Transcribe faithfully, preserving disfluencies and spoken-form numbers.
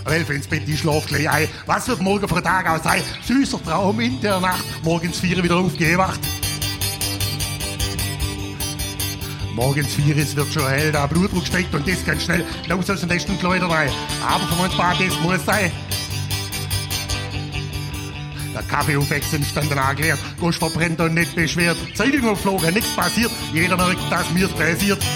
elf ins Bett, ich schlaf gleich ein. Was wird morgen für ein Tag aus sein? Süßer Traum in der Nacht, morgens vier wieder aufgewacht. Morgens vier, es wird schon hell, der Blutdruck steigt und das ganz schnell. Los aus den nächsten Kleider rein. Aber für mein Bad, das muss sein. Der Kaffee aufwechseln, stand dann angeleert. Gehst verbrennt und nicht beschwert. Zeitung aufgeflogen, nichts passiert. Jeder merkt, dass mir's passiert.